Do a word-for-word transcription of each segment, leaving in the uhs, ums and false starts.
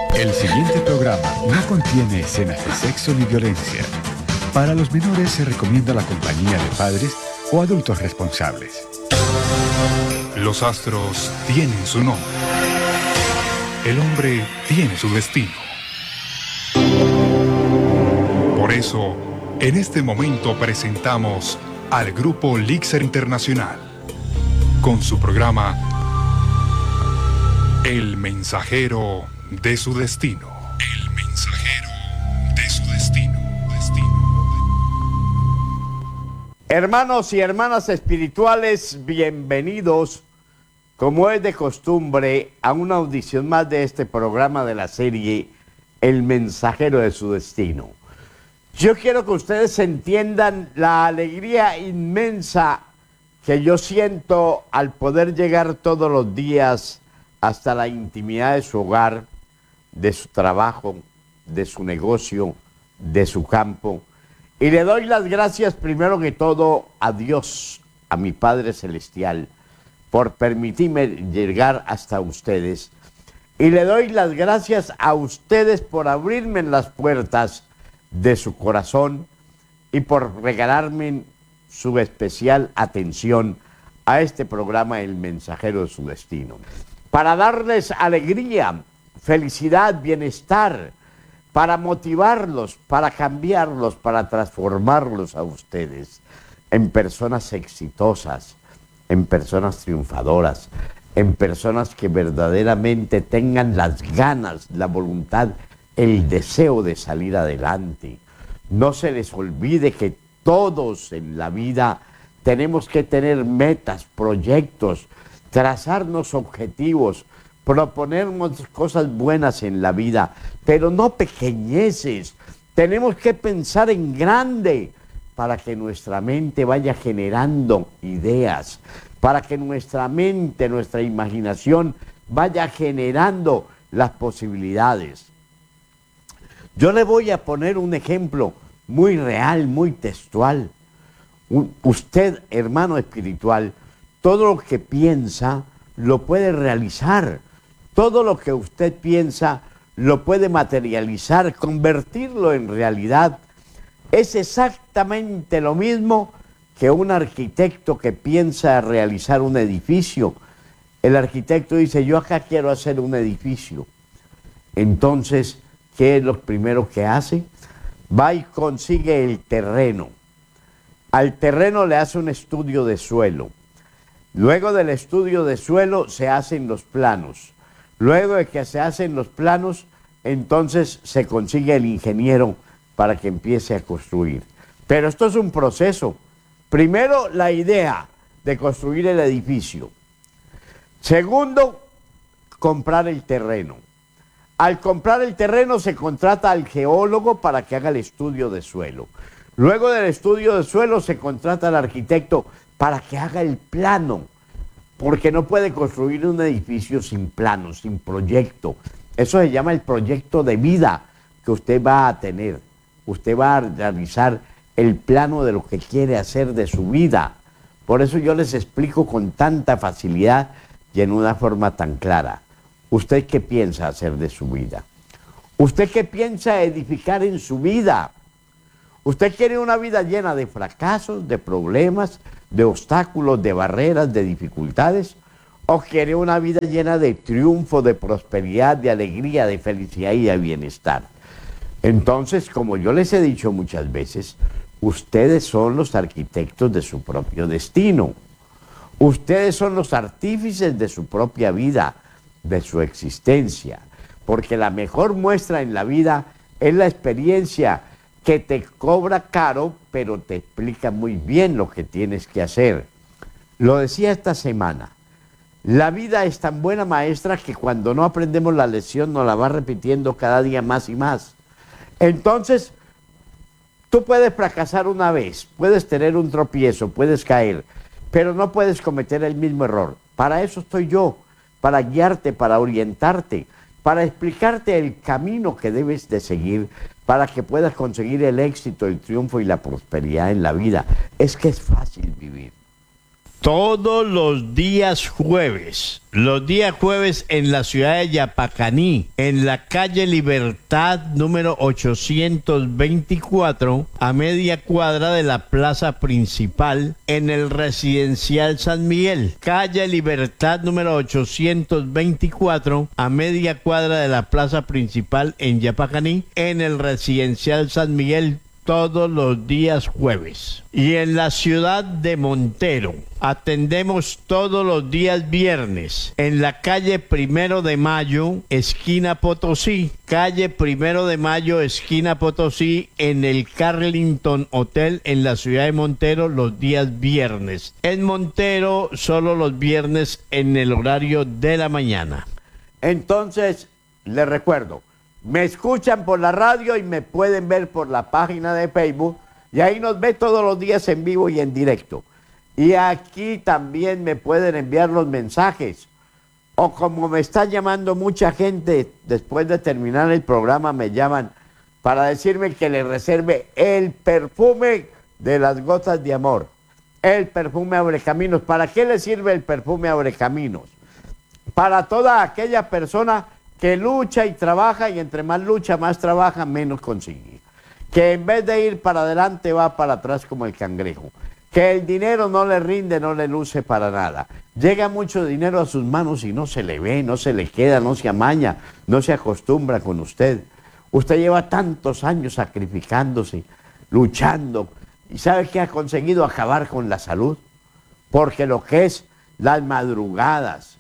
El siguiente programa no contiene escenas de sexo ni violencia. Para los menores se recomienda la compañía de padres o adultos responsables. Los astros tienen su nombre. El hombre tiene su destino. Por eso, en este momento presentamos al grupo Lixer Internacional con su programa El Mensajero de su Destino. El Mensajero de su Destino. Destino. Hermanos y hermanas espirituales, bienvenidos, como es de costumbre, a una audición más de este programa de la serie El Mensajero de su Destino. Yo quiero que ustedes entiendan la alegría inmensa que yo siento al poder llegar todos los días hasta la intimidad de su hogar, de su trabajo, de su negocio, de su campo. Y le doy las gracias primero que todo a Dios, a mi Padre Celestial, por permitirme llegar hasta ustedes. Y le doy las gracias a ustedes por abrirme las puertas de su corazón y por regalarme su especial atención a este programa El Mensajero de su Destino. Para darles alegría, felicidad, bienestar, para motivarlos, para cambiarlos, para transformarlos a ustedes en personas exitosas, en personas triunfadoras, en personas que verdaderamente tengan las ganas, la voluntad, el deseo de salir adelante. No se les olvide que todos en la vida tenemos que tener metas, proyectos, trazarnos objetivos, proponernos cosas buenas en la vida, pero no pequeñeces. Tenemos que pensar en grande para que nuestra mente vaya generando ideas, para que nuestra mente, nuestra imaginación vaya generando las posibilidades. Yo le voy a poner un ejemplo muy real, muy textual. Usted, hermano espiritual, todo lo que piensa lo puede realizar. Todo lo que usted piensa lo puede materializar, convertirlo en realidad. Es exactamente lo mismo que un arquitecto que piensa realizar un edificio. El arquitecto dice, yo acá quiero hacer un edificio. Entonces, ¿qué es lo primero que hace? Va y consigue el terreno. Al terreno le hace un estudio de suelo. Luego del estudio de suelo se hacen los planos. Luego de que se hacen los planos, entonces se consigue el ingeniero para que empiece a construir. Pero esto es un proceso. Primero, la idea de construir el edificio. Segundo, comprar el terreno. Al comprar el terreno se contrata al geólogo para que haga el estudio de suelo. Luego del estudio de suelo se contrata al arquitecto para que haga el plano, porque no puede construir un edificio sin plano, sin proyecto. Eso se llama el proyecto de vida que usted va a tener. Usted va a realizar el plano de lo que quiere hacer de su vida. Por eso yo les explico con tanta facilidad y en una forma tan clara. ¿Usted qué piensa hacer de su vida? ¿Usted qué piensa edificar en su vida? ¿Usted quiere una vida llena de fracasos, de problemas, de obstáculos, de barreras, de dificultades? ¿O quiere una vida llena de triunfo, de prosperidad, de alegría, de felicidad y de bienestar? Entonces, como yo les he dicho muchas veces, ustedes son los arquitectos de su propio destino. Ustedes son los artífices de su propia vida, de su existencia. Porque la mejor muestra en la vida es la experiencia que te cobra caro, pero te explica muy bien lo que tienes que hacer. Lo decía esta semana, la vida es tan buena maestra que cuando no aprendemos la lección nos la va repitiendo cada día más y más. Entonces, tú puedes fracasar una vez, puedes tener un tropiezo, puedes caer, pero no puedes cometer el mismo error. Para eso estoy yo, para guiarte, para orientarte, para explicarte el camino que debes de seguir para que puedas conseguir el éxito, el triunfo y la prosperidad en la vida. Es que es fácil vivir. todos los días jueves, los días jueves en la ciudad de Yapacaní, en la calle Libertad número ochocientos veinticuatro, a media cuadra de la plaza principal, en el residencial San Miguel. Calle Libertad número ochocientos veinticuatro, a media cuadra de la plaza principal en Yapacaní, en el residencial San Miguel, todos los días jueves. Y en la ciudad de Montero atendemos todos los días viernes en la calle Primero de Mayo, esquina Potosí, calle Primero de Mayo, esquina Potosí, en el Carlington Hotel en la ciudad de Montero, los días viernes. En Montero solo los viernes en el horario de la mañana. Entonces, les recuerdo, me escuchan por la radio y me pueden ver por la página de Facebook, y ahí nos ve todos los días en vivo y en directo. Y aquí también me pueden enviar los mensajes, o como me está llamando mucha gente después de terminar el programa, me llaman para decirme que les reserve el perfume de las gotas de amor, el perfume Abrecaminos. ¿Para qué le sirve el perfume Abrecaminos? Para toda aquella persona que lucha y trabaja, y entre más lucha, más trabaja, menos consigue. Que en vez de ir para adelante, va para atrás como el cangrejo. Que el dinero no le rinde, no le luce para nada. Llega mucho dinero a sus manos y no se le ve, no se le queda, no se amaña, no se acostumbra con usted. Usted lleva tantos años sacrificándose, luchando, y ¿sabe qué ha conseguido? Acabar con la salud. Porque lo que es las madrugadas,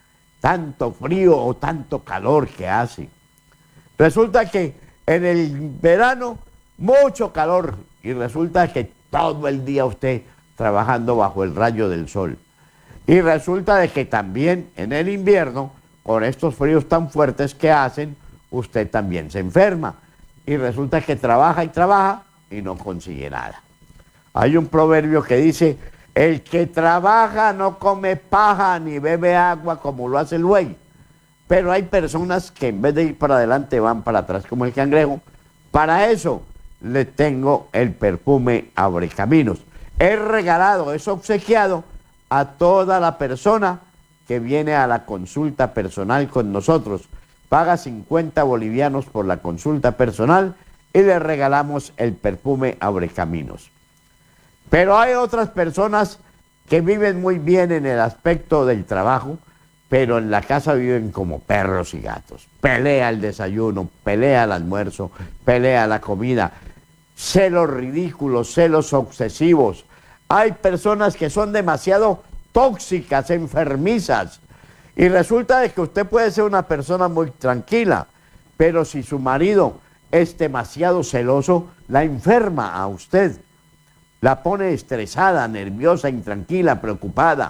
tanto frío o tanto calor que hace. Resulta que en el verano mucho calor, y resulta que todo el día usted trabajando bajo el rayo del sol. Y resulta de que también en el invierno, con estos fríos tan fuertes que hacen, usted también se enferma. Y resulta que trabaja y trabaja y no consigue nada. Hay un proverbio que dice: el que trabaja no come paja ni bebe agua como lo hace el buey. Pero hay personas que en vez de ir para adelante van para atrás como el cangrejo. Para eso le tengo el perfume Abrecaminos. Es regalado, es obsequiado a toda la persona que viene a la consulta personal con nosotros. Paga cincuenta bolivianos por la consulta personal y le regalamos el perfume Abrecaminos. Pero hay otras personas que viven muy bien en el aspecto del trabajo, pero en la casa viven como perros y gatos. Pelea el desayuno, pelea el almuerzo, pelea la comida. Celos ridículos, celos obsesivos. Hay personas que son demasiado tóxicas, enfermizas. Y resulta de que usted puede ser una persona muy tranquila, pero si su marido es demasiado celoso, la enferma a usted. La pone estresada, nerviosa, intranquila, preocupada.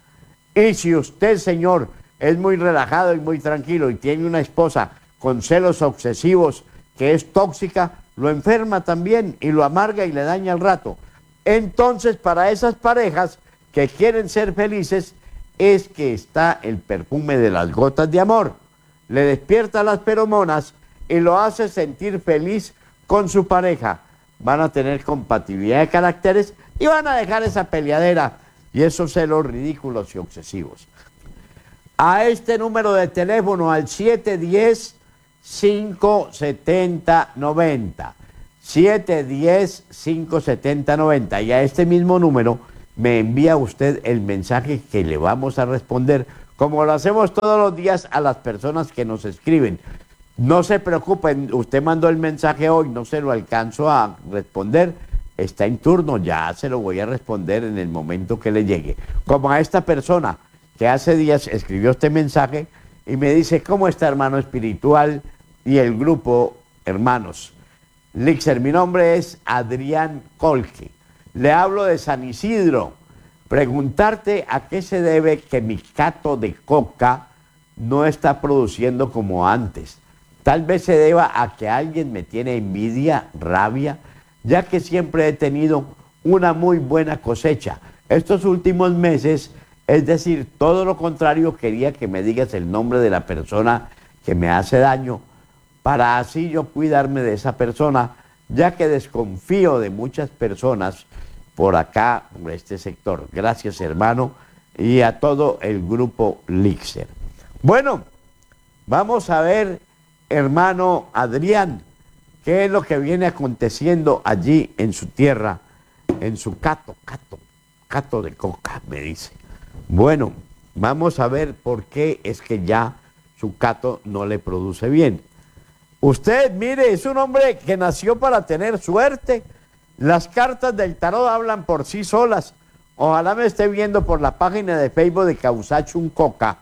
Y si usted, señor, es muy relajado y muy tranquilo y tiene una esposa con celos obsesivos que es tóxica, lo enferma también y lo amarga y le daña el rato. Entonces, para esas parejas que quieren ser felices, es que está el perfume de las gotas de amor. Le despierta las feromonas y lo hace sentir feliz con su pareja. Van a tener compatibilidad de caracteres y van a dejar esa peleadera y esos celos ridículos y obsesivos. A este número de teléfono, al siete uno cero, cinco siete cero, nueve cero, siete uno cero, cinco siete cero, nueve cero, y a este mismo número me envía usted el mensaje que le vamos a responder, como lo hacemos todos los días a las personas que nos escriben. No se preocupen, usted mandó el mensaje hoy, no se lo alcanzo a responder, está en turno, ya se lo voy a responder en el momento que le llegue. Como a esta persona que hace días escribió este mensaje y me dice: ¿cómo está, hermano espiritual y el grupo Hermanos? Lixer, mi nombre es Adrián Colque, le hablo de San Isidro. Preguntarte a qué se debe que mi cato de coca no está produciendo como antes. Tal vez se deba a que alguien me tiene envidia, rabia, ya que siempre he tenido una muy buena cosecha. Estos últimos meses, es decir, todo lo contrario, quería que me digas el nombre de la persona que me hace daño, para así yo cuidarme de esa persona, ya que desconfío de muchas personas por acá, por este sector. Gracias, hermano, y a todo el grupo Lixer. Bueno, vamos a ver, hermano Adrián, qué es lo que viene aconteciendo allí en su tierra, en su cato, cato, cato de coca, me dice. Bueno, vamos a ver por qué es que ya su cato no le produce bien. Usted, mire, es un hombre que nació para tener suerte. Las cartas del tarot hablan por sí solas. Ojalá me esté viendo por la página de Facebook de Causachun Coca,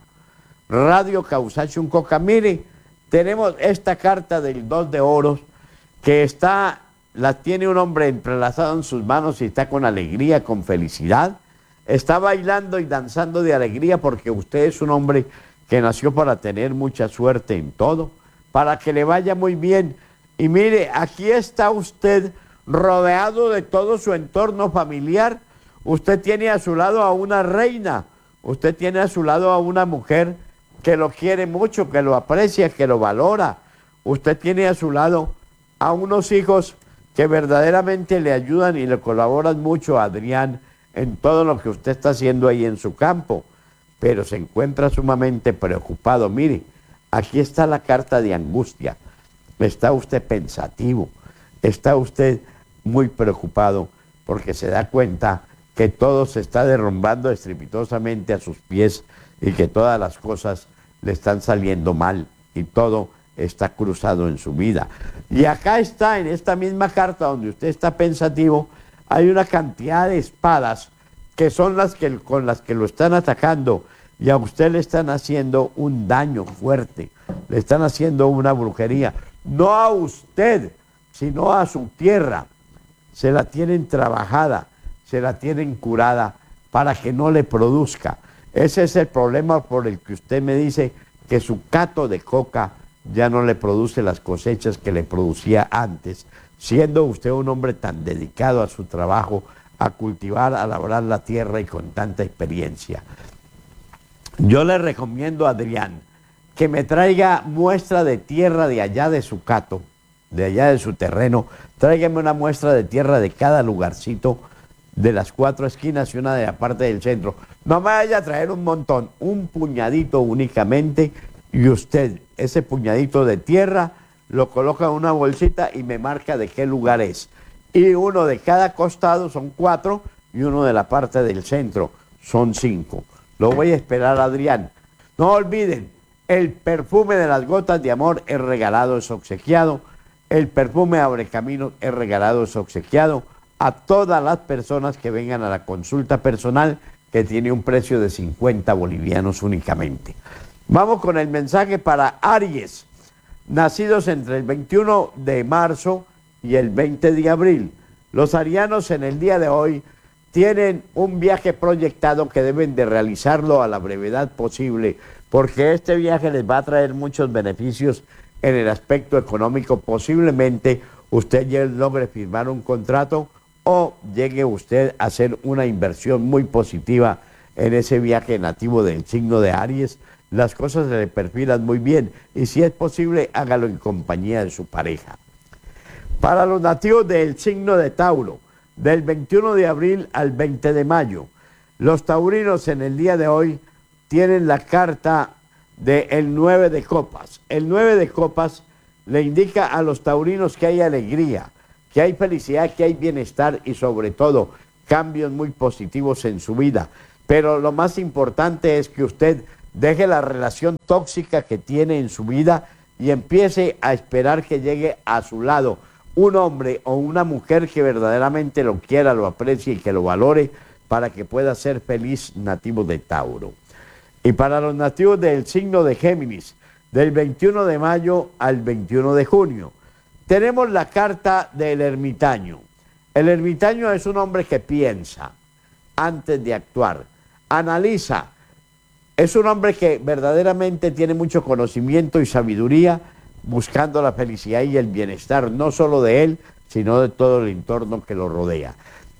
Radio Causachun Coca. Mire, tenemos esta carta del dos de oros que está, la tiene un hombre entrelazado en sus manos y está con alegría, con felicidad. Está bailando y danzando de alegría porque usted es un hombre que nació para tener mucha suerte en todo, para que le vaya muy bien. Y mire, aquí está usted rodeado de todo su entorno familiar. Usted tiene a su lado a una reina, usted tiene a su lado a una mujer que lo quiere mucho, que lo aprecia, que lo valora. Usted tiene a su lado a unos hijos que verdaderamente le ayudan y le colaboran mucho a Adrián en todo lo que usted está haciendo ahí en su campo, pero se encuentra sumamente preocupado. Mire, aquí está la carta de angustia. Está usted pensativo, está usted muy preocupado porque se da cuenta que todo se está derrumbando estrepitosamente a sus pies y que todas las cosas le están saliendo mal y todo está cruzado en su vida. Y acá está, en esta misma carta donde usted está pensativo, hay una cantidad de espadas que son las que con las que lo están atacando y a usted le están haciendo un daño fuerte, le están haciendo una brujería, no a usted, sino a su tierra. Se la tienen trabajada, se la tienen curada para que no le produzca. Ese es el problema por el que usted me dice que su cato de coca ya no le produce las cosechas que le producía antes, siendo usted un hombre tan dedicado a su trabajo, a cultivar, a labrar la tierra y con tanta experiencia. Yo le recomiendo a Adrián que me traiga muestra de tierra de allá de su cato, de allá de su terreno. Tráigame una muestra de tierra de cada lugarcito de las cuatro esquinas y una de la parte del centro. No me vaya a traer un montón, un puñadito únicamente, y usted ese puñadito de tierra lo coloca en una bolsita y me marca de qué lugar es. Y uno de cada costado son cuatro y uno de la parte del centro son cinco. Lo voy a esperar, Adrián. No olviden, el perfume de las gotas de amor es regalado, es obsequiado. El perfume Abre Caminos es regalado, es obsequiado a todas las personas que vengan a la consulta personal, que tiene un precio de cincuenta bolivianos únicamente. Vamos con el mensaje para Aries, nacidos entre el veintiuno de marzo y el veinte de abril. Los arianos en el día de hoy tienen un viaje proyectado que deben de realizarlo a la brevedad posible, porque este viaje les va a traer muchos beneficios en el aspecto económico. Posiblemente usted ya logre firmar un contrato o llegue usted a hacer una inversión muy positiva en ese viaje nativo del signo de Aries. Las cosas se le perfilan muy bien y si es posible hágalo en compañía de su pareja. Para los nativos del signo de Tauro, del veintiuno de abril al veinte de mayo, los taurinos en el día de hoy tienen la carta del nueve de copas. El nueve de copas le indica a los taurinos que hay alegría, que hay felicidad, que hay bienestar y sobre todo cambios muy positivos en su vida. Pero lo más importante es que usted deje la relación tóxica que tiene en su vida y empiece a esperar que llegue a su lado un hombre o una mujer que verdaderamente lo quiera, lo aprecie y que lo valore para que pueda ser feliz, nativo de Tauro. Y para los nativos del signo de Géminis, del veintiuno de mayo al veintiuno de junio, tenemos la carta del ermitaño. El ermitaño es un hombre que piensa antes de actuar, analiza. Es un hombre que verdaderamente tiene mucho conocimiento y sabiduría, buscando la felicidad y el bienestar, no solo de él, sino de todo el entorno que lo rodea.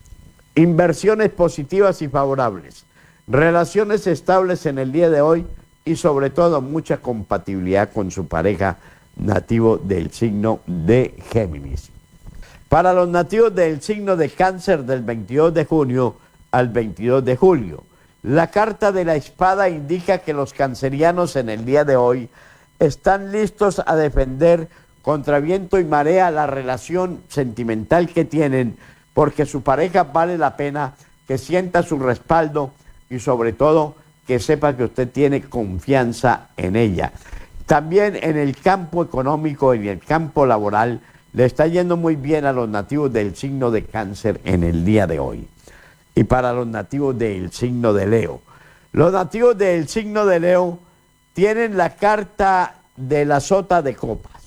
Inversiones positivas y favorables, relaciones estables en el día de hoy y sobre todo mucha compatibilidad con su pareja nativo del signo de Géminis. Para los nativos del signo de Cáncer del veintidós de junio al veintidós de julio, la carta de la espada indica que los cancerianos en el día de hoy están listos a defender contra viento y marea la relación sentimental que tienen, porque su pareja vale la pena que sienta su respaldo y sobre todo que sepa que usted tiene confianza en ella. También en el campo económico, en el campo laboral, le está yendo muy bien a los nativos del signo de Cáncer en el día de hoy. Y para los nativos del signo de Leo. Los nativos del signo de Leo tienen la carta de la sota de copas.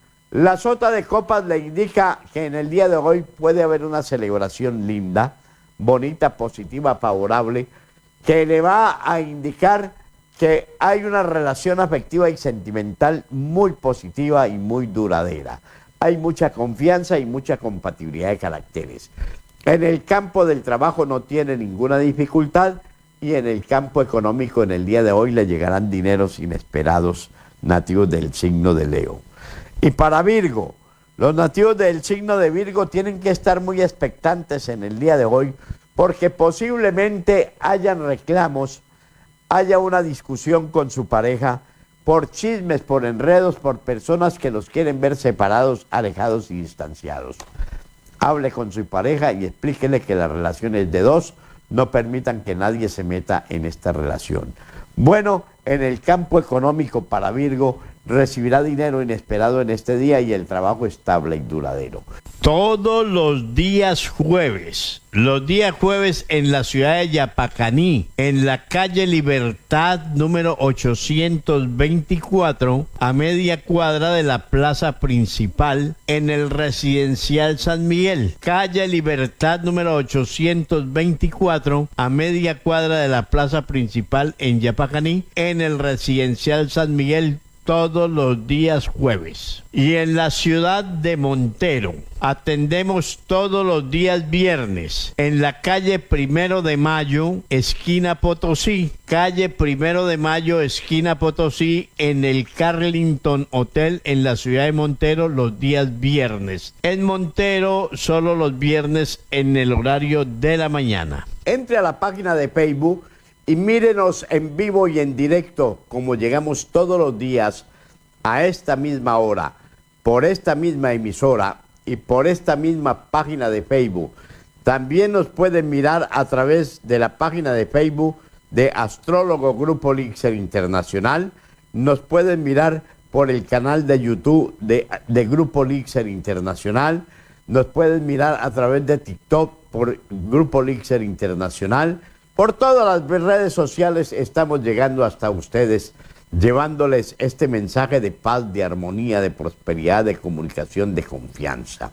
La sota de copas le indica que en el día de hoy puede haber una celebración linda, bonita, positiva, favorable, que le va a indicar que hay una relación afectiva y sentimental muy positiva y muy duradera. Hay mucha confianza y mucha compatibilidad de caracteres. En el campo del trabajo no tiene ninguna dificultad y en el campo económico en el día de hoy le llegarán dineros inesperados nativos del signo de Leo. Y para Virgo, los nativos del signo de Virgo tienen que estar muy expectantes en el día de hoy porque posiblemente hayan reclamos, haya una discusión con su pareja por chismes, por enredos, por personas que los quieren ver separados, alejados y distanciados. Hable con su pareja y explíquele que las relaciones de dos no permitan que nadie se meta en esta relación. Bueno, en el campo económico para Virgo, recibirá dinero inesperado en este día y el trabajo estable y duradero. Todos los días jueves, los días jueves en la ciudad de Yapacaní, en la calle Libertad número ochocientos veinticuatro, a media cuadra de la plaza principal, en el residencial San Miguel. Calle Libertad número ochocientos veinticuatro, a media cuadra de la plaza principal en Yapacaní, en el residencial San Miguel, todos los días jueves. Y en la ciudad de Montero atendemos todos los días viernes en la calle Primero de Mayo, esquina Potosí. Calle Primero de Mayo, esquina Potosí, en el Carlington Hotel en la ciudad de Montero los días viernes. En Montero solo los viernes en el horario de la mañana. Entre a la página de Facebook y mírenos en vivo y en directo, como llegamos todos los días a esta misma hora, por esta misma emisora y por esta misma página de Facebook. También nos pueden mirar a través de la página de Facebook de Astrólogo Grupo Elixir Internacional. Nos pueden mirar por el canal de YouTube de, de Grupo Elixir Internacional. Nos pueden mirar a través de TikTok por Grupo Elixir Internacional. Por todas las redes sociales estamos llegando hasta ustedes, llevándoles este mensaje de paz, de armonía, de prosperidad, de comunicación, de confianza.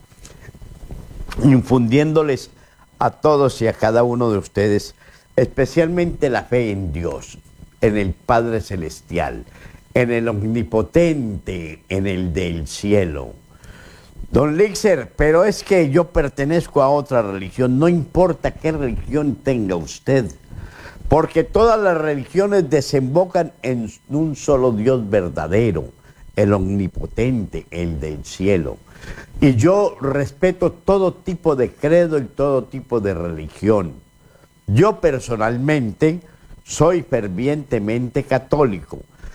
Infundiéndoles a todos y a cada uno de ustedes, especialmente la fe en Dios, en el Padre Celestial, en el Omnipotente, en el del cielo. Don Elixir, pero es que yo pertenezco a otra religión. No importa qué religión tenga usted, porque todas las religiones desembocan en un solo Dios verdadero, el omnipotente, el del cielo. Y yo respeto todo tipo de credo y todo tipo de religión. Yo personalmente soy fervientemente católico,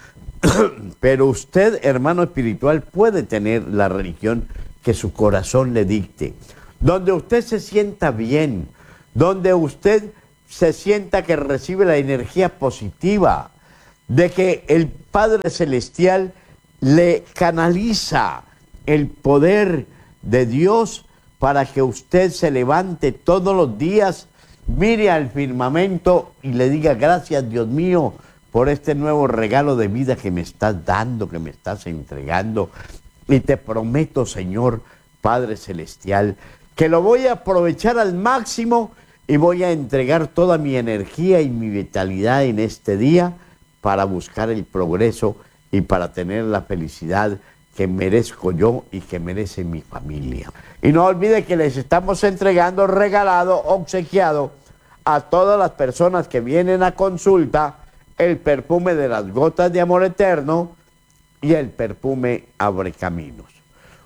pero usted, hermano espiritual, puede tener la religión que su corazón le dicte, donde usted se sienta bien, donde usted se sienta que recibe la energía positiva, de que el Padre Celestial le canaliza el poder de Dios para que usted se levante todos los días, mire al firmamento y le diga: gracias, Dios mío, por este nuevo regalo de vida que me estás dando, que me estás entregando. Y te prometo, Señor Padre Celestial, que lo voy a aprovechar al máximo y voy a entregar toda mi energía y mi vitalidad en este día para buscar el progreso y para tener la felicidad que merezco yo y que merece mi familia. Y no olvide que les estamos entregando regalado, obsequiado a todas las personas que vienen a consulta el perfume de las gotas de amor eterno y el perfume Abre Caminos.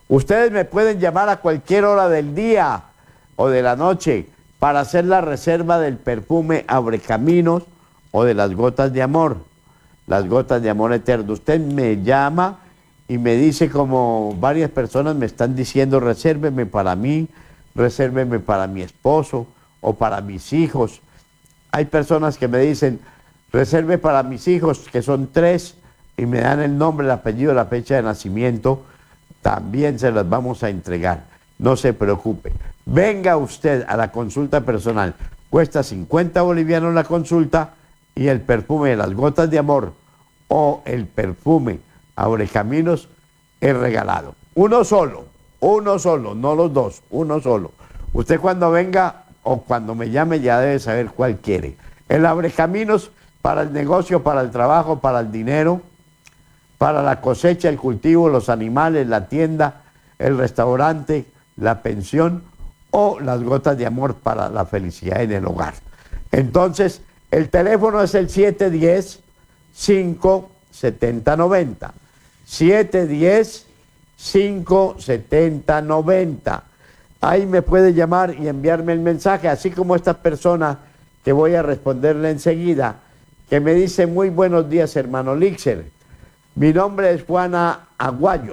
Ustedes me pueden llamar a cualquier hora del día o de la noche para hacer la reserva del perfume Abrecaminos o de las gotas de amor, las gotas de amor eterno. Usted me llama y me dice, como varias personas me están diciendo, resérveme para mí, resérveme para mi esposo o para mis hijos. Hay personas que me dicen, reserve para mis hijos, que son tres, y me dan el nombre, el apellido, la fecha de nacimiento. También se las vamos a entregar. No se preocupe. Venga usted a la consulta personal. Cuesta cincuenta bolivianos la consulta y el perfume de las gotas de amor o el perfume Abrecaminos es regalado. Uno solo, uno solo, no los dos, uno solo. Usted cuando venga o cuando me llame ya debe saber cuál quiere. El Abrecaminos para el negocio, para el trabajo, para el dinero, para la cosecha, el cultivo, los animales, la tienda, el restaurante, la pensión o las gotas de amor para la felicidad en el hogar. Entonces, el teléfono es el siete uno cero, cinco siete cero, nueve cero. siete uno cero, cinco siete cero, nueve cero. Ahí me puede llamar y enviarme el mensaje, así como esta persona que voy a responderle enseguida, que me dice: muy buenos días, hermano Lixer. Mi nombre es Juana Aguayo.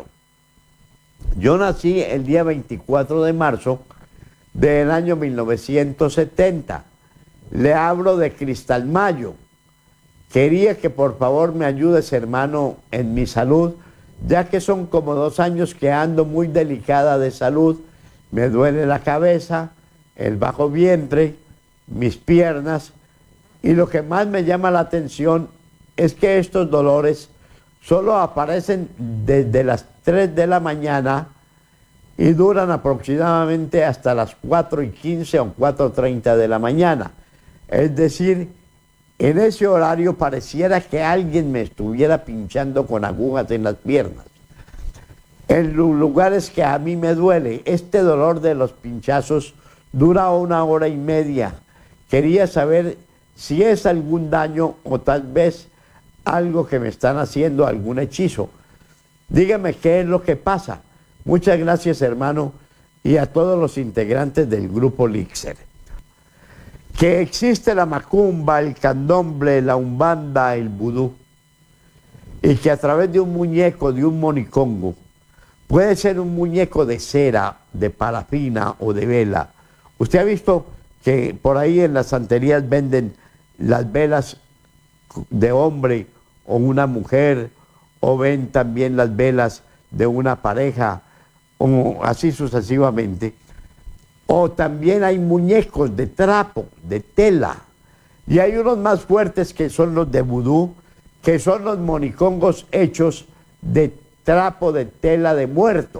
Yo nací el día veinticuatro de marzo del año mil novecientos setenta. Le hablo de Cristalmayo. Quería que por favor me ayudes, hermano, en mi salud, ya que son como dos años que ando muy delicada de salud. Me duele la cabeza, el bajo vientre, mis piernas, y lo que más me llama la atención es que estos dolores solo aparecen desde las tres de la mañana y duran aproximadamente hasta las cuatro y quince o cuatro y treinta de la mañana. Es decir, en ese horario pareciera que alguien me estuviera pinchando con agujas en las piernas. En los lugares que a mí me duele, este dolor de los pinchazos dura una hora y media. Quería saber si es algún daño o tal vez algo que me están haciendo, algún hechizo. Dígame qué es lo que pasa. Muchas gracias, hermano, y a todos los integrantes del grupo Lixer. Que existe la macumba, el candomble, la umbanda, el vudú, y que a través de un muñeco, de un monicongo, puede ser un muñeco de cera, de parafina o de vela. Usted ha visto que por ahí en las santerías venden las velas de hombre o una mujer, o ven también las velas de una pareja, o así sucesivamente. O también hay muñecos de trapo, de tela. Y hay unos más fuertes que son los de vudú, que son los monicongos hechos de trapo de tela de muerto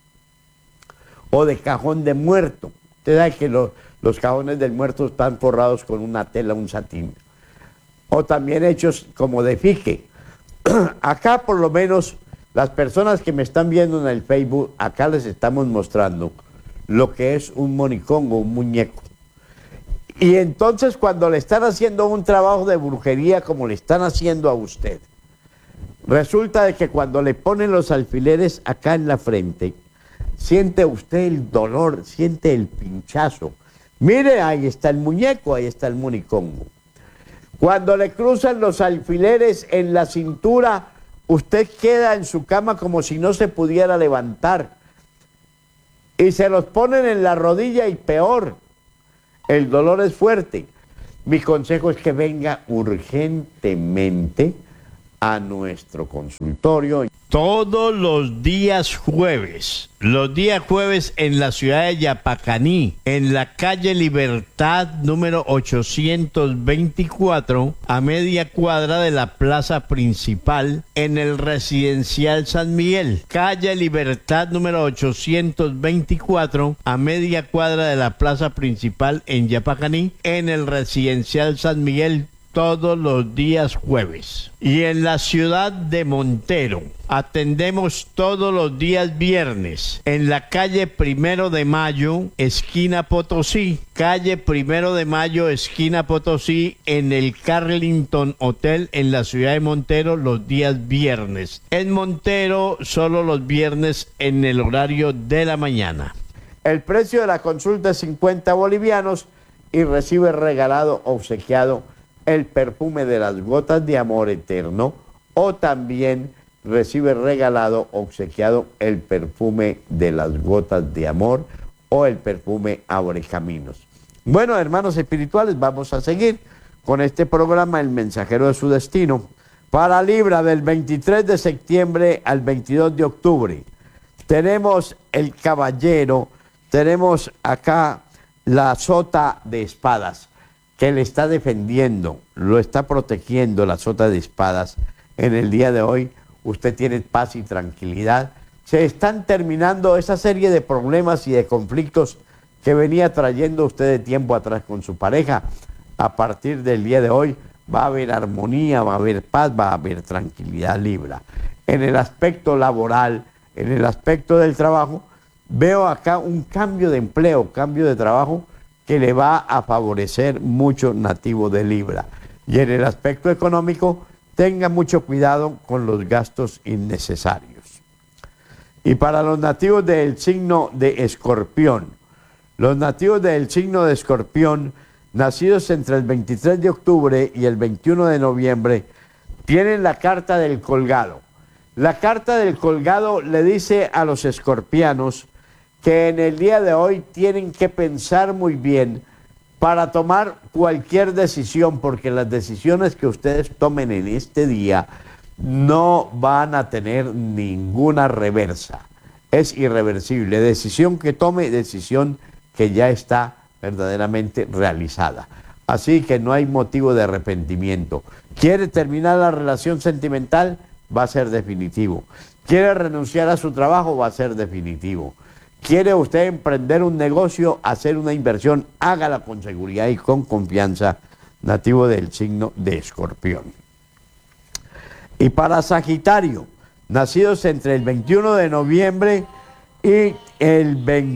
o de cajón de muerto. Usted sabe que los, los cajones del muerto están forrados con una tela, un satín. O también hechos como de fique. Acá por lo menos las personas que me están viendo en el Facebook, acá les estamos mostrando lo que es un monicongo, un muñeco. Y entonces cuando le están haciendo un trabajo de brujería como le están haciendo a usted, resulta de que cuando le ponen los alfileres acá en la frente, siente usted el dolor, siente el pinchazo. Mire, ahí está el muñeco, ahí está el monicongo. Cuando le cruzan los alfileres en la cintura, usted queda en su cama como si no se pudiera levantar. Y se los ponen en la rodilla y peor, el dolor es fuerte. Mi consejo es que venga urgentemente a nuestro consultorio. Todos los días jueves, los días jueves en la ciudad de Yapacaní, en la calle Libertad número ochocientos veinticuatro, a media cuadra de la plaza principal, en el residencial San Miguel. Calle Libertad número ochocientos veinticuatro, a media cuadra de la plaza principal en Yapacaní, en el residencial San Miguel. todos los días jueves. Y en la ciudad de Montero atendemos todos los días viernes en la calle Primero de Mayo, esquina Potosí. Calle Primero de Mayo, esquina Potosí, en el Carlington Hotel en la ciudad de Montero los días viernes. En Montero solo los viernes en el horario de la mañana. El precio de la consulta es cincuenta bolivianos y recibe regalado, obsequiado, el perfume de las gotas de amor eterno, o también recibe regalado, obsequiado, el perfume de las gotas de amor o el perfume Abre Caminos. Bueno, hermanos espirituales, vamos a seguir con este programa, El Mensajero de su Destino, para Libra del veintitrés de septiembre al veintidós de octubre. Tenemos el caballero, tenemos acá la sota de espadas, que le está defendiendo, lo está protegiendo la sota de espadas. En el día de hoy usted tiene paz y tranquilidad. Se están terminando esa serie de problemas y de conflictos que venía trayendo usted de tiempo atrás con su pareja. A partir del día de hoy va a haber armonía, va a haber paz, va a haber tranquilidad, Libra. En el aspecto laboral, en el aspecto del trabajo, veo acá un cambio de empleo, cambio de trabajo que le va a favorecer mucho, nativo de Libra. Y en el aspecto económico, tenga mucho cuidado con los gastos innecesarios. Y para los nativos del signo de Escorpión, los nativos del signo de Escorpión, nacidos entre el veintitrés de octubre y el veintiuno de noviembre, tienen la carta del colgado. La carta del colgado le dice a los escorpianos que en el día de hoy tienen que pensar muy bien para tomar cualquier decisión, porque las decisiones que ustedes tomen en este día no van a tener ninguna reversa. Es irreversible. Decisión que tome, decisión que ya está verdaderamente realizada. Así que no hay motivo de arrepentimiento. ¿Quiere terminar la relación sentimental? Va a ser definitivo. ¿Quiere renunciar a su trabajo? Va a ser definitivo. ¿Quiere usted emprender un negocio, hacer una inversión? Hágala con seguridad y con confianza, nativo del signo de Escorpión. Y para Sagitario, nacidos entre el veintiuno de noviembre y el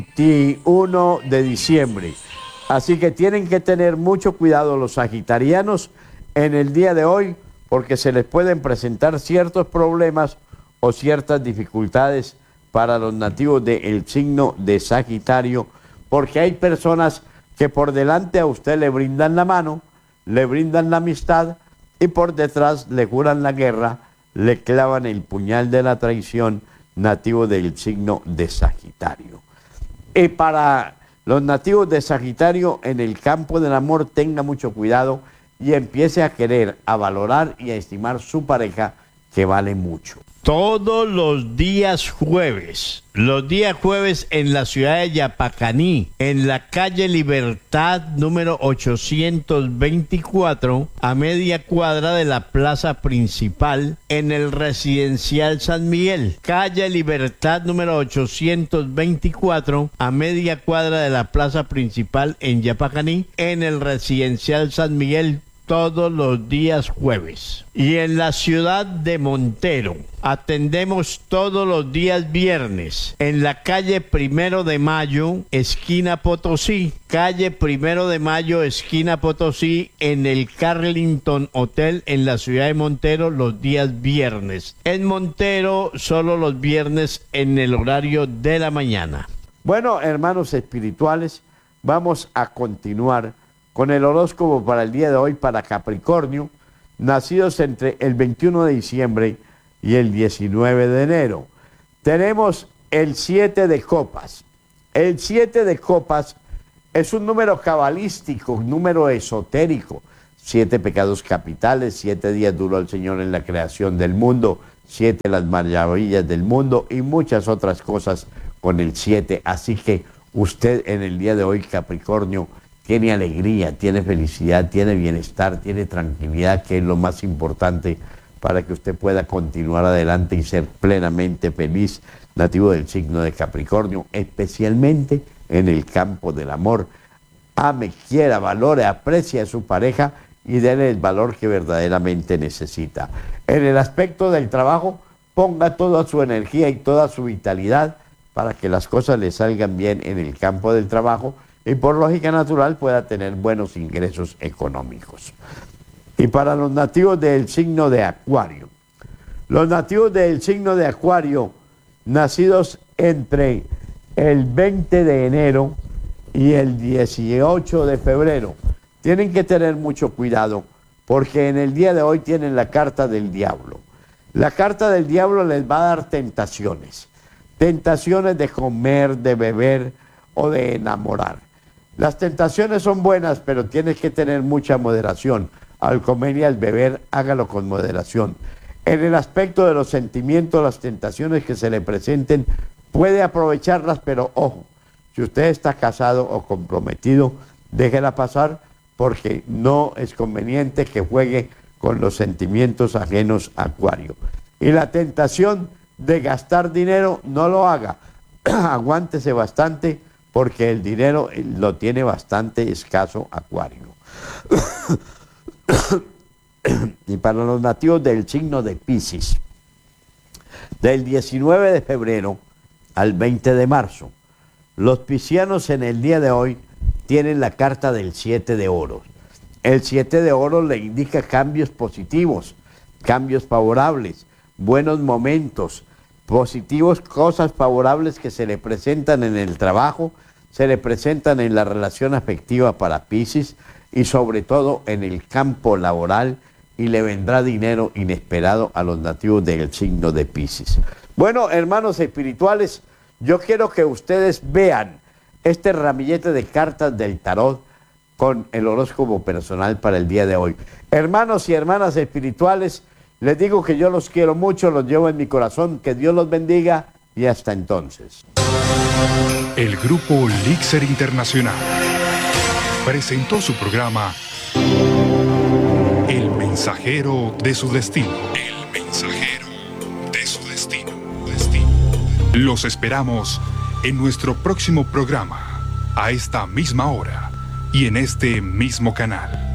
veintiuno de diciembre. Así que tienen que tener mucho cuidado los sagitarianos en el día de hoy, porque se les pueden presentar ciertos problemas o ciertas dificultades para los nativos del signo de Sagitario, porque hay personas que por delante a usted le brindan la mano, le brindan la amistad y por detrás le juran la guerra, le clavan el puñal de la traición, nativo del signo de Sagitario. Y para los nativos de Sagitario, en el campo del amor, tenga mucho cuidado y empiece a querer, a valorar y a estimar su pareja, que vale mucho. Todos los días jueves, los días jueves en la ciudad de Yapacaní, en la calle Libertad número ochocientos veinticuatro, a media cuadra de la plaza principal, en el residencial San Miguel. Calle Libertad número ochocientos veinticuatro, a media cuadra de la plaza principal en Yapacaní, en el residencial San Miguel, todos los días jueves. Y en la ciudad de Montero atendemos todos los días viernes en la calle Primero de Mayo, esquina Potosí. Calle Primero de Mayo, esquina Potosí, en el Carlington Hotel en la ciudad de Montero los días viernes. En Montero solo los viernes en el horario de la mañana. Bueno, hermanos espirituales, vamos a continuar con el horóscopo para el día de hoy para Capricornio, nacidos entre el veintiuno de diciembre y el diecinueve de enero. Tenemos el siete de copas. El siete de copas es un número cabalístico, un número esotérico. Siete pecados capitales, siete días duró el Señor en la creación del mundo, siete las maravillas del mundo y muchas otras cosas con el siete. Así que usted en el día de hoy, Capricornio, tiene alegría, tiene felicidad, tiene bienestar, tiene tranquilidad, que es lo más importante para que usted pueda continuar adelante y ser plenamente feliz, nativo del signo de Capricornio, especialmente en el campo del amor. Ame, quiera, valore, aprecie a su pareja y denle el valor que verdaderamente necesita. En el aspecto del trabajo, ponga toda su energía y toda su vitalidad para que las cosas le salgan bien en el campo del trabajo y por lógica natural pueda tener buenos ingresos económicos. Y para los nativos del signo de Acuario, los nativos del signo de Acuario, nacidos entre el veinte de enero y el dieciocho de febrero, tienen que tener mucho cuidado porque en el día de hoy tienen la carta del diablo. La carta del diablo les va a dar tentaciones, tentaciones de comer, de beber o de enamorar. Las tentaciones son buenas, pero tienes que tener mucha moderación. Al comer y al beber, hágalo con moderación. En el aspecto de los sentimientos, las tentaciones que se le presenten, puede aprovecharlas, pero ojo, si usted está casado o comprometido, déjela pasar porque no es conveniente que juegue con los sentimientos ajenos a Acuario. Y la tentación de gastar dinero, no lo haga. Aguántese bastante porque el dinero lo tiene bastante escaso Acuario. Y para los nativos del signo de Piscis, del diecinueve de febrero al veinte de marzo, los piscianos en el día de hoy tienen la carta del siete de oros. El siete de oros le indica cambios positivos, cambios favorables, buenos momentos, positivos, cosas favorables que se le presentan en el trabajo, se le presentan en la relación afectiva para Piscis y sobre todo en el campo laboral, y le vendrá dinero inesperado a los nativos del signo de Piscis. Bueno, hermanos espirituales, yo quiero que ustedes vean este ramillete de cartas del tarot con el horóscopo personal para el día de hoy. Hermanos y hermanas espirituales, les digo que yo los quiero mucho, los llevo en mi corazón, que Dios los bendiga y hasta entonces. El Grupo Elixir Internacional presentó su programa El Mensajero de su Destino. El Mensajero de su Destino. Destino. Los esperamos en nuestro próximo programa, a esta misma hora y en este mismo canal.